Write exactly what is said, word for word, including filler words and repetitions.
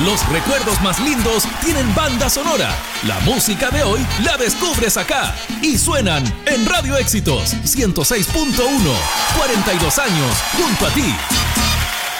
Los recuerdos más lindos tienen banda sonora. La música de hoy la descubres acá. Y suenan en Radio Éxitos ciento seis punto uno. cuarenta y dos años junto a ti.